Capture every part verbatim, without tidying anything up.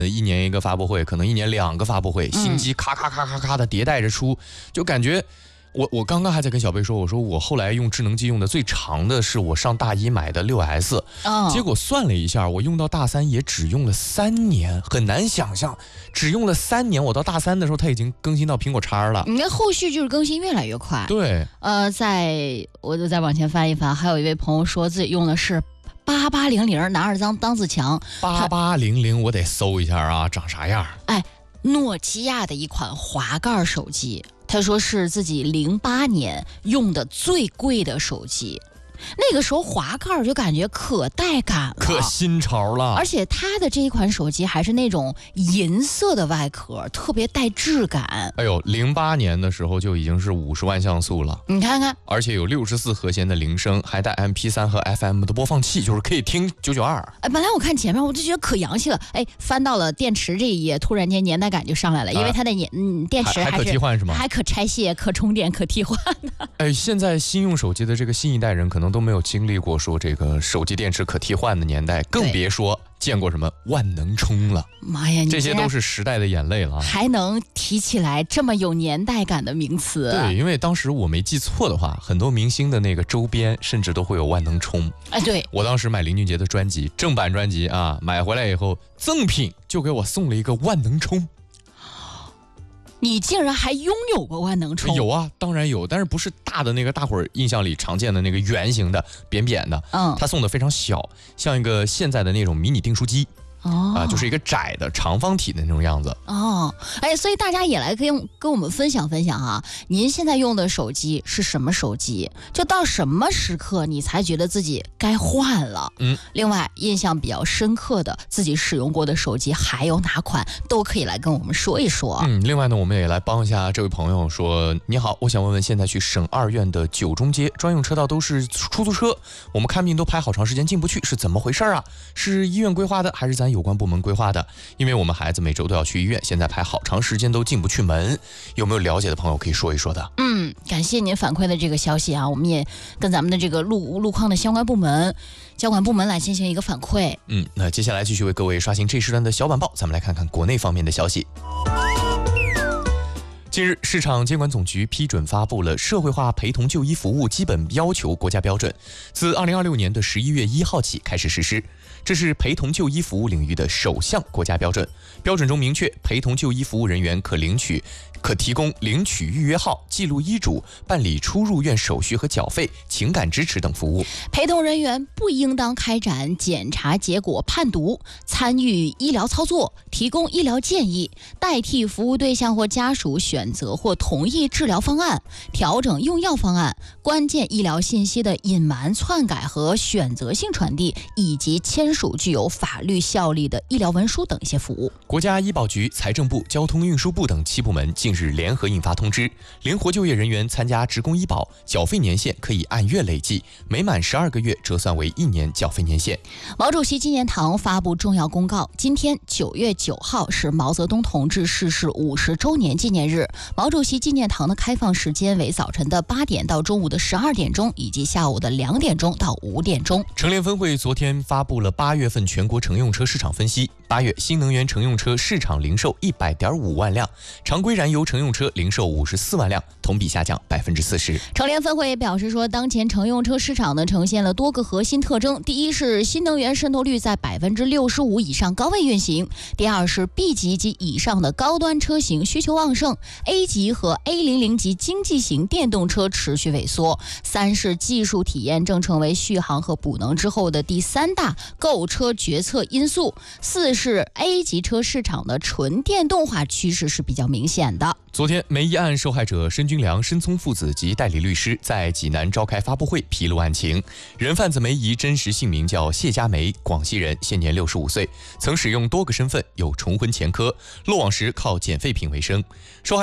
一年一个发布会，可能一年两个发布会，新机咔咔咔咔咔的迭代着出，就感觉。我我刚刚还在跟小贝说，我说我后来用智能机用的最长的是我上大一买的六 S，、哦、结果算了一下，我用到大三也只用了三年，很难想象，只用了三年，我到大三的时候它已经更新到苹果叉了。 你看后续就是更新越来越快。 对， 呃，在我就再往前翻一翻，还有一位朋友说自己用的是八八零零，拿着当当自强。 八八零零我得搜一下啊，长啥样？ 哎，诺基亚的一款滑盖手机。他说是自己零八年用的最贵的手机，那个时候滑盖就感觉可带感了， 可新潮了。 而且它的这一款手机还是那种银色的外壳，特别带质感。 哎呦，零八年的时候就已经是五十万像素了， 你看看， 而且有六十四和弦的铃声，还带 M P 三 和 F M 的播放器，就是可以听九九二。 哎，本来我看前面我就觉得可洋气了，哎，翻到了电池这一页，突然间年代感就上来了，因为它的年嗯电池还是还可替换是吗？ 还可拆卸、可充电、可替换的。 哎，现在新用手机的这个新一代人可能都没有经历过说这个手机电池可替换的年代，更别说见过什么万能充了。 妈呀， 这些都是时代的眼泪了。 还能提起来这么有年代感的名词？ 对，因为当时我没记错的话，很多明星的那个周边甚至都会有万能充。 哎，对， 我当时买林俊杰的专辑，正版专辑啊，买回来以后赠品就给我送了一个万能充。 你竟然还拥有过万能充？ 有啊，当然有，但是不是大的那个大伙儿印象里常见的那个圆形的扁扁的，嗯，它送的非常小，像一个现在的那种迷你订书机。哦，啊，就是一个窄的长方体的那种样子。 哦，哎，所以大家也来跟跟我们分享分享啊，您现在用的手机是什么手机？就到什么时刻你才觉得自己该换了？嗯，另外印象比较深刻的自己使用过的手机还有哪款，都可以来跟我们说一说。 嗯，另外呢，我们也来帮一下这位朋友说，你好，我想问问，现在去省二院的九中街专用车道都是出租车，我们看病都排好长时间进不去，是怎么回事啊？是医院规划的，还是咱有关部门规划的？因为我们孩子每周都要去医院，现在排好长时间都进不去门，有没有了解的朋友可以说一说的？ 嗯，感谢您反馈的这个消息啊，我们也跟咱们的这个路路况的相关部门、交管部门来进行一个反馈。 嗯，那接下来继续为各位刷新这时段的小晚报，咱们来看看国内方面的消息。近日，市场监管总局批准发布了《社会化陪同就医服务基本要求》国家标准，自二零二六年的十一月一号起开始实施。这是陪同就医服务领域的首项国家标准。标准中明确，陪同就医服务人员可领取、可提供领取预约号、记录医嘱、办理出入院手续和缴费、情感支持等服务。 陪同人员不应当开展检查结果判读、参与医疗操作、提供医疗建议、代替服务对象或家属选择或同意治疗方案、调整用药方案、关键医疗信息的隐瞒、篡改和选择性传递，以及签署具有法律效力的医疗文书等一些服务。 国家医保局、财政部、交通运输部等七部门近日联合印发通知，灵活就业人员参加职工医保，缴费年限可以按月累计，每满十二个月折算为一年缴费年限。 毛主席纪念堂发布重要公告，今天九月九号是毛泽东同志逝世五十周年纪念日。毛主席纪念堂的开放时间为早晨的八点到中午的十二点钟，以及下午的两点钟到五点钟。 乘联分会昨天发布了八月份全国乘用车市场分析，八月新能源乘用车市场零售一百点五万辆，常规燃油乘用车零售五十四万辆，同比下降百分之四十。 乘联分会也表示说，当前乘用车市场呢呈现了多个核心特征，第一是新能源渗透率在百分之六十五以上高位运行，第二是 B 级及以上的高端车型需求旺盛， A 级和 A 零零 级经济型电动车持续萎缩，三是技术体验正成为续航和补能之后的第三大购车决策因素，四是 A 级车市场的纯电动化趋势是比较明显的。 昨天，梅一案受害者申军良、申聪父子及代理律师在济南召开发布会，披露案情。人贩子梅姨真实姓名叫谢佳梅，广西人，现年六十五岁，曾使用多个身份，有重婚前科，落网时靠捡废品为生。受害人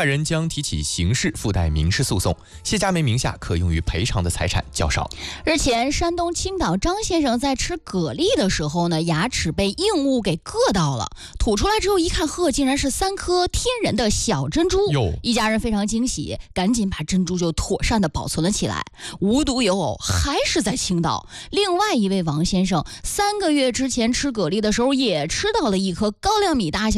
人将提起刑事附带民事诉讼。谢家梅名下可用于赔偿的财产较少。 日前，山东青岛张先生在吃蛤蜊的时候呢，牙齿被硬物给硌到了，吐出来之后一看，呵，竟然是三颗天然的小珍珠。一家人非常惊喜，赶紧把珍珠就妥善的保存了起来。无独有偶，还是在青岛，另外一位王先生三个月之前吃蛤蜊的时候，也吃到了一颗高粱米大小